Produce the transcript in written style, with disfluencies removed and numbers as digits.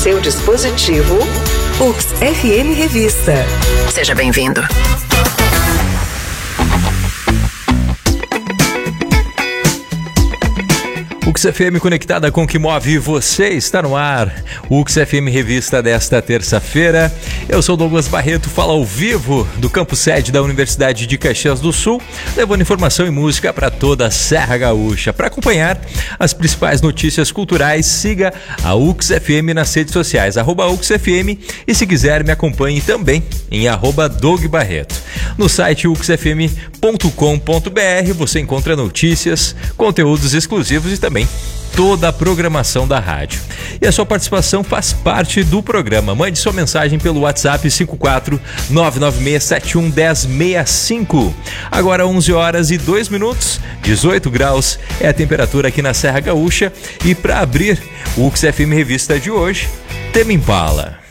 seu dispositivo, UX FM Revista. Seja bem-vindo. UX FM conectada com o que move você, está no ar. UX FM Revista desta terça-feira. Eu sou Douglas Barreto, falo ao vivo do campus sede da Universidade de Caxias do Sul, levando informação e música para toda a Serra Gaúcha. Para acompanhar as principais notícias culturais, siga a UX FM nas redes sociais, @UXFM, e se quiser me acompanhe também em @DougBarreto. No site uxfm.com.br você encontra notícias, conteúdos exclusivos e também toda a programação da rádio. E a sua participação faz parte do programa. Mande sua mensagem pelo WhatsApp 54996711065. Agora 11 horas e 2 minutos, 18 graus é a temperatura aqui na Serra Gaúcha. E para abrir o UX FM Revista de hoje, Tame Impala.